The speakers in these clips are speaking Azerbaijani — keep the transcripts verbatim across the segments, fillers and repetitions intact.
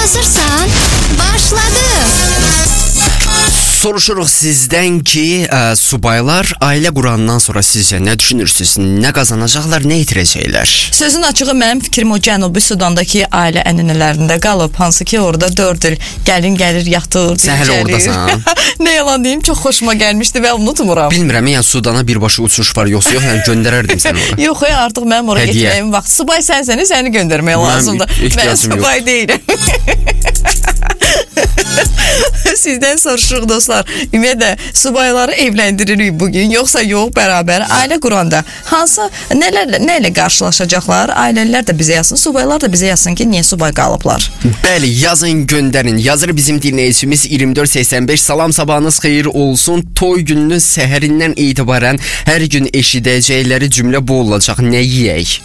Hazırsan? Başladı. Soruşuruq sizdən ki, ə, subaylar ailə qurandan sonra sizcə nə düşünürsünüz? Nə qazanacaqlar, nə itirəcəklər? Sözün açığı mənim fikrim o Cənubi Sudandakı ailə ənənələrində qalıb, hansı ki orada dörd il gəlin gəlir, yatır, Sən hələ oradasan. Nə yalan deyim, çox xoşuma gəlmişdi və unutmuram. Bilmirəm, yəni Sudana birbaşa uçuş var, yoxsa yox, yəni göndərərdim səni ora. Yox, ya, artıq mənim oraya getməyim vaxt. Subay sənsəni, səni göndərmək lazımdır. Mən subay deyiləm. Sizdən soruşuruq dostlar. Ümumiyyətlə subayları evləndiririk bugün, yoxsa yox bərabər ailə quranda hansı nələrlə nə ilə qarşılaşacaqlar? Ailələr də bizə yazsın, subaylar da bizə yazsın ki, niyə subay qalıblar? Bəli, yazın, göndərin. Yazır bizim dinləyicimiz iyirmi dörd səksən beş. Salam, sabahınız xeyir olsun. Toy gününün səhərindən etibarən hər gün eşidəcəkləri cümlə bu olacaq. Nə yeyək?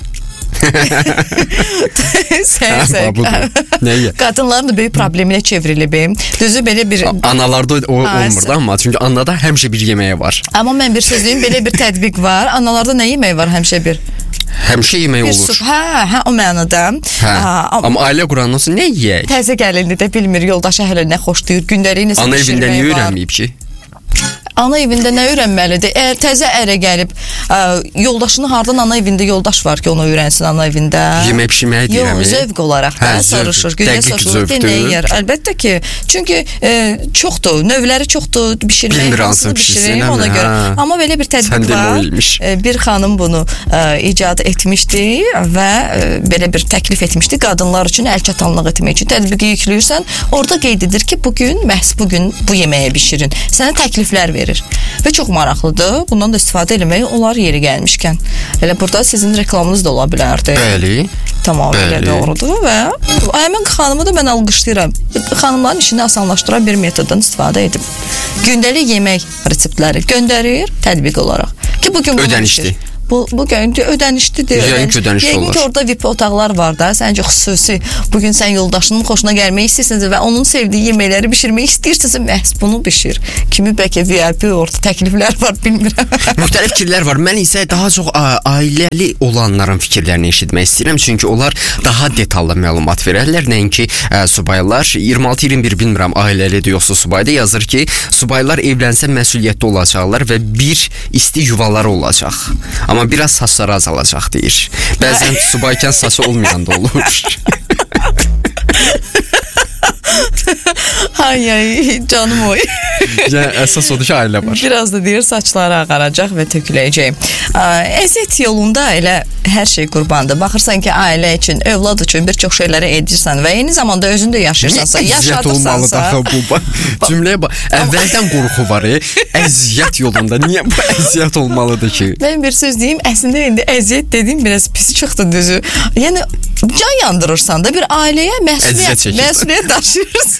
Sən sən. Qadınların da böyük probleminə çevrilib. Düzü belə bir analarda o olmur da, amma çünki anada həmişə bir yeməyi var. Amma mən bir söz deyim, belə bir tətbiq var. Analarda nə yeməyi var həmişə bir? Həmişə yemək bir olur. Sup, hə, hə, o mənada. Hə, amma ailə qurandan sonra nə yeyək? Təzə gəlindi də bilmir, yoldaşı hələ nə xoşlayır, gündəliyi necə ana evində niyə öyrənməyib ki? Ana evində nə öyrənməlidir? Əgər təzə ərə gəlib, ə, yoldaşını hardan ana evində yoldaş var ki, onu öyrənsin ana evində? Yemək pişirməyi deyirəm. Yox, zövq olaraq da hə, soruşur. Günə soruşur ki, nə yeyər? Əlbəttə ki, çünki ə, çoxdur, növləri çoxdur, bişirmək, bilmir hansını bişireyim ona hə. görə. Amma belə bir tədbiq var. Ə, bir xanım bunu ə, icad etmişdi və ə, belə bir təklif etmişdi qadınlar üçün əl çatanlıq etmək üçün. Tədbiqi yükləyirsən, orada qeyd edir ki, bugün, məhz bugün bu yeməyi bişirin. Sənə təkliflər verir. Və çox maraqlıdır. Bundan da istifadə eləmək olar yeri gəlmişkən. Elə burada sizin reklamınız da ola bilərdi. Bəli. Tamamilə doğrudur və həmin xanımı da mən alqışlayıram. Xanımların işini asanlaşdıran bir metoddan istifadə edib. Gündəlik yemək reseptləri göndərir tətbiq olaraq. Ki bugün ödənişli. Bu, bu gün ödənişlidir. Yəqin ki, ödənişli olur. Yəqin ki, orada V I P otaqlar var da, səncə xüsusi. Bugün sən yoldaşının xoşuna gəlmək istəyirsiniz və onun sevdiyi yeməkləri bişirmək istəyirsiniz, məhz bunu bişir. Kimi bəlkə V I P orada təkliflər var, bilmirəm. Müxtəlif fikirlər var. Mən isə daha çox ailəli olanların fikirlərini eşitmək istəyirəm. Çünki onlar daha detallı məlumat verərlər. Nəinki ə, subaylar. iyirmi altı iyirmi bir bilmirəm, ailəlidir yoxsa subayda yazır ki, subaylar evlənsə məsuliyyətli olacaqlar və bir isti yuvaları olacaq. Amma biraz saçları azalacaq deyir. Bəzən subaykən saçı olmayan da olur. Ay ay canım oy. Yəni əsas odur ki, ailə var. Biraz da deyir saçları ağaracaq və töküləcək. Əziyyət yolunda elə hər şey qurbandır. Baxırsan ki, ailə üçün, övlad üçün bir çox şeyləri edirsən və eyni zamanda özün də yaşayırsansa, yaşadırsansa. Bu cümləyə bax. Əvvəldən qorxu var, e? Əziyyət yolunda. Niyə bu əziyyət olmalıdır ki? Mən bir söz deyim, əslində indi əziyyət dediyim biraz pis çıxdı düzü. Yəni can yandırırsan da bir ailəyə məsuliyyət, məsuliyyət daşıyırsan.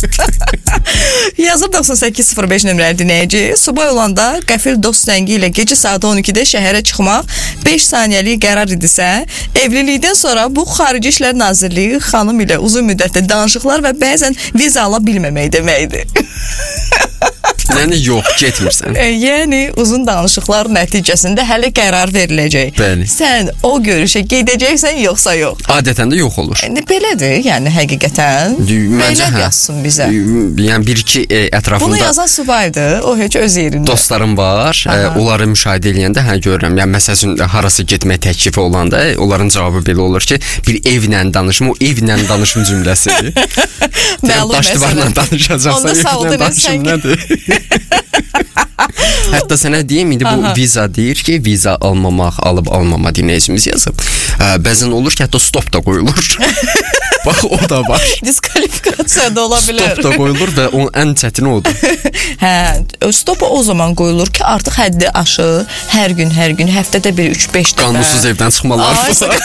Yazıb doxsan səkkiz sıfır beş nömrəli dinləyici, subay olanda qəfil dost zəngi ilə gecə saat on ikidə şəhərə çıxmaq beş saniyəlik qərar idisə, evlilikdən sonra bu Xarici İşlər Nazirliyi xanım ilə uzun müddətli danışıqlar və bəzən viza ala bilməmək deməkdir. Yəni yox, getmirsən. E, yəni uzun danışıqlar nəticəsində hələ qərar veriləcək. Bəli. Sən o görüşə gedəcəksən yoxsa yox? Adətən də yox olur. E, belədir, yəni həqiqətən. Məncə belə hə. yazsın bizə. Yəni bir-iki e, ətrafında. Bunu yazan subaydır, o heç öz yerində. Dostlarım var, e, onları müşahidə edəndə hə görürəm. Yəni məsələn harası getmək təklifi olanda onların cavabı belə olur ki, bir evlə danışım, o evlə danışım cümləsi. Məlum daş divarla danışacaqsan, evlə danışım nədir? Hətta sənə deyim, indi bu Aha. viza deyir ki, viza almamaq, alıb almama dinləyicimiz yazıb. Ə, bəzən olur ki, hətta stop da qoyulur. Bax, o da var. Diskvalifikasiya da ola bilər. Stop da qoyulur və onun ən çətini odur. Hə, stop o zaman qoyulur ki, artıq həddi aşır. Hər gün, hər gün, həftədə bir üç beş dəfə. Qanunsuz evdən çıxmalar var.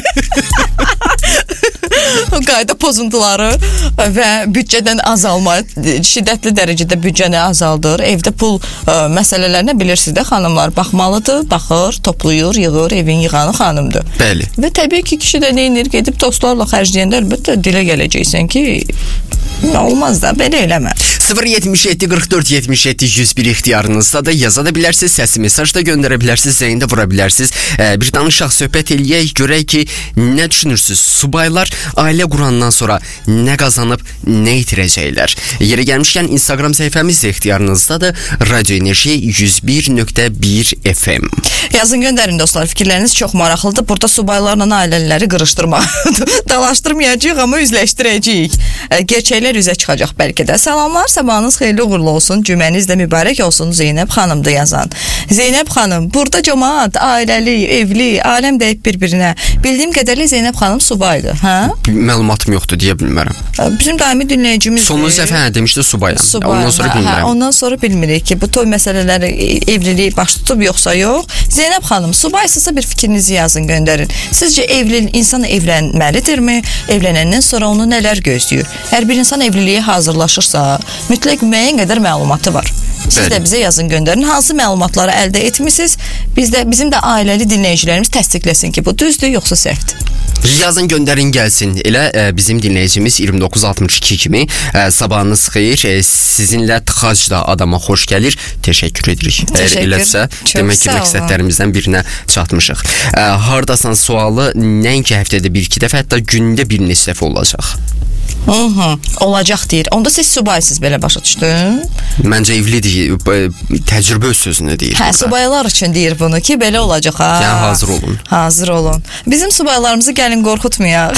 Qayda pozuntuları və büdcədən azalma, şiddətli dərəcədə büdcəni azaldır. Evdə pul ə, məsələlərinə bilirsiniz də xanımlar baxmalıdır, baxır, toplayır, yığır, evin yığanı xanımdır. Bəli. Və təbii ki, kişi də neyinir, gedib dostlarla xərcləyəndə əlbəttə dilə gələcəksən ki, olmaz da, belə eləmə. sıfır yetmiş yeddi qırx dörd yetmiş yeddi yüz bir ixtiyarınızda da yaza da bilərsiniz, səsi mesaj da göndərə bilərsiniz, zəyində vura bilərsiniz. E, bir danışaq, söhbət eləyək, görək ki, nə düşünürsünüz? Subaylar ailə qurandan sonra nə qazanıb, nə itirəcəklər? Yeri gəlmişkən Instagram səhifəmiz də ixtiyarınızdadır. Radio Enerji yüz bir nöqtə bir F M. Yazın göndərin dostlar, fikirləriniz çox maraqlıdır. Burada subaylarla ailələri qırışdırmaq, dalaşdırmayacağıq, amma üzləşdirəcəyik. Gerçəklər üzə çıxacaq bəlkə də. Salamlar, sabahınız xeyirli uğurlu olsun, cüməniz də mübarək olsun Zeynəb xanımdır yazan. Zeynəb xanım, burada cəmaat, ailəli, evli, aləm deyib bir-birinə. Bildiyim qədərlə Zeynəb xanım subaydır, hə? Məlumatım yoxdur, deyə bilmərəm. Bizim daimi dinləyicimiz sonuncu dəfə hə, demişdi subayam. Subayam. Ondan sonra bilmirəm. Hə, ondan sonra bilmirik ki, bu toy məsələləri evliliyi baş tutub yoxsa yox. Zeynəb xanım, subaysızsa bir fikrinizi yazın, göndərin. Sizcə evli insan evlənməlidirmi? Evlənəndən sonra onu nələr gözləyir? Hər bir insan evliliyə hazırlaşırsa, mütləq müəyyən qədər məlumatı var. Siz Bəli. də bizə yazın, göndərin. Hansı məlumatları əldə etmisiniz? Biz də, bizim də ailəli dinləyicilərimiz təsdiqləsin ki, bu düzdür, yoxsa səhvdir. Yazın, göndərin, gəlsin. Elə e, bizim dinləyicimiz iyirmi doqquz altmış iki kimi e, sabahınız xeyir. E, sizinlə tıxac da adama xoş gəlir. Təşəkkür edirik. Əgər eləsə, demək ki, məqsədlərimizdən birinə çatmışıq. E, hardasan sualı nəinki həftədə bir iki dəfə, hətta gündə bir neçə dəfə olacaq. Hı -hı, olacaq deyir. Onda siz subaysınız, belə başa düşdün? Məncə evlidir, təcrübə öz sözünü deyir. Hə, subaylar üçün deyir bunu ki, belə olacaq. Ha. Yəni hazır olun. Hazır olun. Bizim subaylarımızı gəlin qorxutmayaq.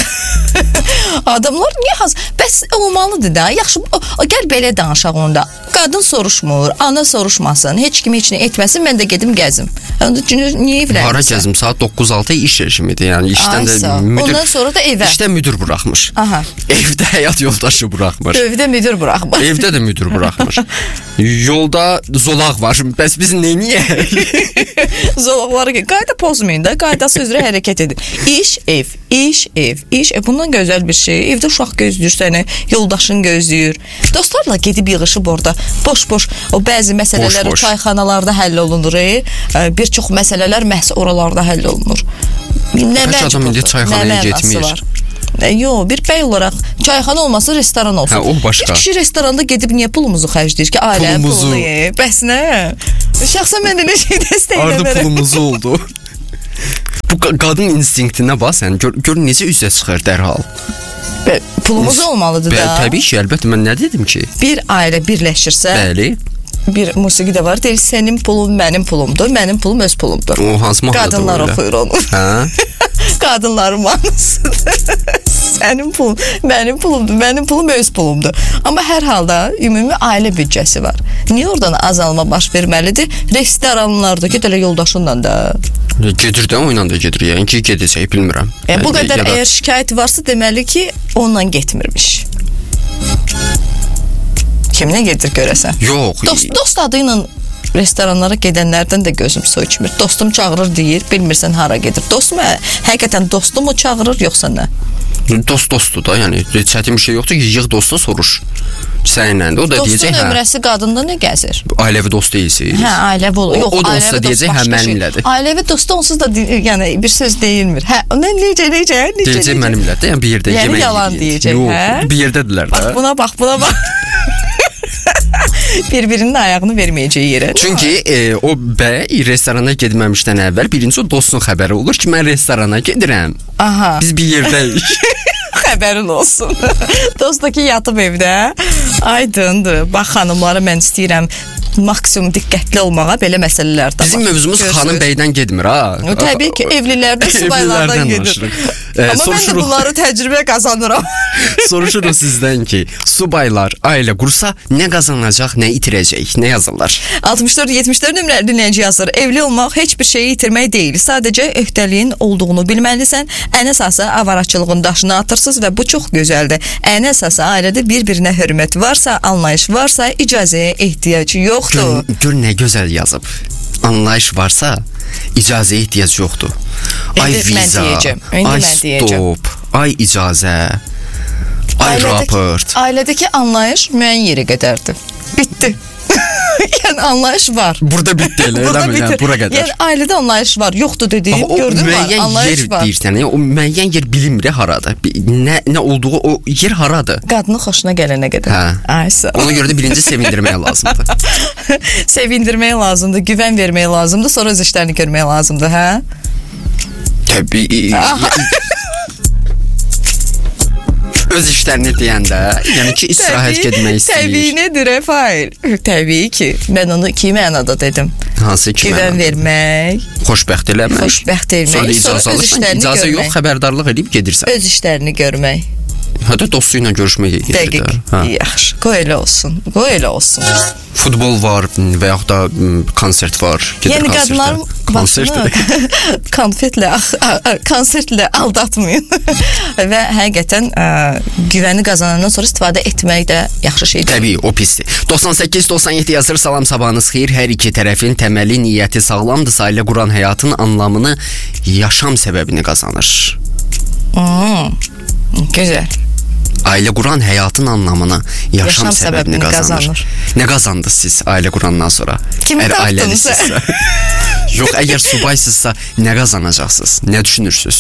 Adamlar niyə hazır? Bəs olmalıdır da. Yaxşı, o, o, gəl belə danışaq onda. Qadın soruşmur, ana soruşmasın, heç kim heç nə etməsin, mən də gedim gəzim. Onda niyə evlənirsən? Hara gəzim? Saat doqquz altı iş rejimidir. Yəni işdən Aysa. də müdür. Ondan sonra da evə. İşdə müdür buraxmış. Aha. Evdə həyat yoldaşı buraxmır. Evdə müdür buraxmır. Evdə də müdür buraxmır. Yolda zolaq var. Bəs biz neyniyək? Zolaqları ki, qayda pozmayın da, qaydası üzrə hərəkət edin. İş, ev, iş, ev, iş, ev. Bundan gözəl bir şey. Evdə uşaq gözləyir səni, yoldaşın gözləyir. Dostlarla gedib yığışıb orada boş-boş o bəzi məsələlər boş, boş. çayxanalarda həll olunur. E? Bir çox məsələlər məhz oralarda həll olunur. Nə Kaç adam indi çayxanaya getmir? E, yo, bir bəy olaraq çayxana olmasa restoran olsun. Hə, o başqa. Bir kişi restoranda gedib niyə pulumuzu xərcləyir ki, ailə pulunu ye. Bəs nə? Şəxsən mən də nə şey dəstəkləmirəm. Ardı pulumuzu oldu. Bu qadın instinktinə bax sən, gör, gör necə üzə çıxır dərhal. Bə, pulumuz olmalıdır da. Bə, təbii ki, əlbəttə, mən nə dedim ki? Bir ailə birləşirsə, Bəli. Bir musiqi də var, deyir, sənin pulun mənim pulumdur, mənim pulum öz pulumdur. O hansı mahnıdır? Qadınlar oxuyur onu. Hə? Qadınların mahnısıdır. Sənin pulun, mənim pulumdur, mənim pulum öz pulumdur. Amma hər halda ümumi ailə büdcəsi var. Niyə oradan azalma baş verməlidir? Restoranlarda get elə yoldaşınla da. Gedir də, oyla da gedir. Yəni ki, gedəcək, bilmirəm. E, bu qədər ya da... əgər şikayət varsa, deməli ki, onunla getmirmiş. Kimlə gedir görəsən? Yox. Dost, dost adı ilə restoranlara gedənlərdən də gözüm su içmir. Dostum çağırır deyir, bilmirsən hara gedir. Dost mu? Həqiqətən dostum mu çağırır, yoxsa nə? Dost dostdur da, yəni çətin bir şey yoxdur ki, yığ dosta soruş. Səninlə də o da dostun deyəcək, hə. Dostun nömrəsi qadında nə gəzir? Ailəvi dost deyilsiniz. Hə, ailəvi olur. Yox, o, o dost da deyəcək, hə, mənimlədir. Ailəvi dost onsuz da yəni bir söz deyilmir. Hə, nə necə necə, necə. Deyəcək mənimlədir, yəni bir yerdə yəni, yemək. Yəni yalan deyəcək, yox, hə? Bir yerdədirlər də. Bax buna bax, buna bax. Bir-birinin ayağını verməyəcək yerə. Çünki e, o bəy restorana getməmişdən əvvəl birinci o dostun xəbəri olur ki, mən restorana gedirəm. Aha. Biz bir yerdəyik. Xəbərin olsun. Dostdakı yatıb evdə. Aydındır. Bax, xanımları mən istəyirəm maksimum diqqətli olmağa, belə məsələlər də var. Bizim mövzumuz Görsünüz. Xanım bəydən gedmir, ha? Təbii ki, evlilərdən, subaylardan gedir. E, Amma soruşuruq. Mən də bunları təcrübə qazanıram. Soruşuruq sizdən ki, subaylar ailə qursa nə qazanacaq, nə itirəcək, nə yazırlar? altmış dörd yetmiş dörd nömrəli dinləyici yazır. Evli olmaq heç bir şeyi itirmək deyil. Sadəcə öhdəliyin olduğunu bilməlisən. Ən əsası avaraçılığın daşını atırsınız və bu çox gözəldir. Ən əsası ailədə bir-birinə hörmət varsa, anlayış varsa, icazəyə ehtiyacı yoxdur. Gör, gör nə gözəl yazıb. Anlayış varsa, icazəyə ehtiyac yoxdur. Ay viza, ay stop, ay icazə, ay raport. Ailədəki anlayış müəyyən yeri qədərdir. Bitdi. Yəni anlayış var. Burada bitti elə, Burada eləmi? Yəni bitir. bura qədər. Yəni ailədə anlayış var. Yoxdur dediyim, o gördün mü? müəyyən Anlayış yer var. deyirsən, yəni o müəyyən yer bilinmir haradır. Bi- Nə nə olduğu o yer haradır? Qadının xoşuna gələnə qədər. Hə. Ay sağ ol. Ona görə də birinci sevindirmək lazımdır. Sevindirmək lazımdır, güvən vermək lazımdır, sonra öz işlərini görmək lazımdır, hə? Təbii. Öz işlərini deyəndə, yəni ki, istirahət getmək istəyir. Təbii nədir, Rafael? Təbii ki, mən onu iki mənada dedim. Hansı iki Güvən mənada? vermək, Xoşbəxt eləmək. xoşbəxt etmək, Sonra sonra icazə öz alırsan, işlərini icazə yox, görmək. xəbərdarlıq edib gedirsən. Öz işlərini görmək. Hətta dostu ilə görüşməyə gedir. Dəqiq. Yaxşı, qoy elə olsun. Qoy elə olsun. Futbol var və yaxud da m, konsert var. Gedir Yəni konsertə. qadınların Konsertə. başını konfetlə, konsertlə aldatmayın. Və həqiqətən ə, güvəni qazanandan sonra istifadə etmək də yaxşı şeydir. Təbii, o pisdir. doxsan səkkiz doxsan yeddi yazır, salam sabahınız xeyir. Hər iki tərəfin təməli, niyyəti sağlamdırsa, ailə quran həyatın anlamını, yaşam səbəbini qazanır. Hmm, güzel. Ailə quran həyatın anlamını, yaşam, Yaşam səbəbini, səbəbini qazanır. qazanır. Nə qazandınız siz ailə qurandan sonra? Kimi Əgər tapdınız? ailəlisizsə. Yox, əgər subaysızsa nə qazanacaqsınız? Nə düşünürsünüz?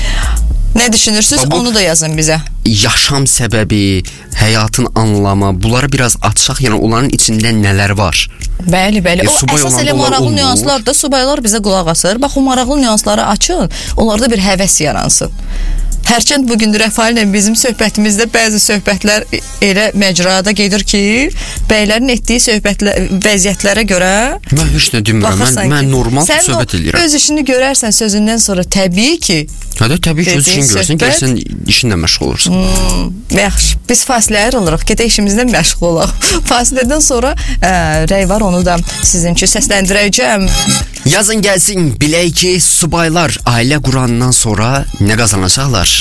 Nə düşünürsünüz? Bax, bu- Onu da yazın bizə. Yaşam səbəbi, həyatın anlamı, bunları biraz açsaq, yəni onların içində nələr var? Bəli, bəli. E, O subay əsas olanda elə onlar maraqlı olmur. nüanslar da subaylar bizə qulaq asır. Bax o maraqlı nüansları açın. Onlarda bir həvəs yaransın. Hərçənd bugün Rəfaillə bizim söhbətimizdə bəzi söhbətlər elə məcrada gedir ki, bəylərin etdiyi söhbətlər, vəziyyətlərə görə Mən heç nə demirəm, mən, baxırsan mən ki, normal sən söhbət o edirəm. öz işini görərsən sözündən sonra təbii ki, Hədə təbii ki, öz dediyin işin görsən, söhbət- gəlsən işinlə məşğul olursan. hmm, yaxşı, biz fasiləyə ayrılırıq, gedək işimizdən məşğul olaq. Fasilədən sonra ə, rəy var, onu da sizin üçün səsləndirəcəm. Yazın gəlsin, bilək ki, subaylar ailə qurandan sonra nə qazanacaqlar?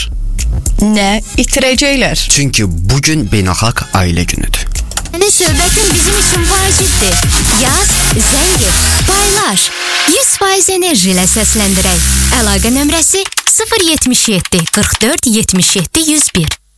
Nə itirəcəklər? Çünki bugün beynəlxalq ailə günüdür. Senin söhbətin bizim için vacibdir. Yaz, zəng et, paylaş. yüz faiz enerji ilə səsləndirək. Əlaqə nömrəsi sıfır yetmiş yeddi qırx dörd yetmiş yeddi yüz bir.